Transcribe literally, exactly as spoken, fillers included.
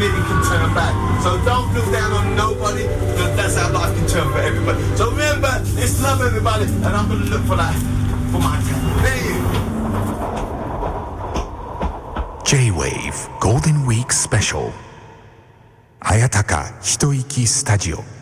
it can turn back. So don't look down on nobody, because that's how life can turn for everybody. So remember, it's love everybody, and I'm going to look for that for my town. There you J-Wave Golden Week Special 綾鷹一息スタジオ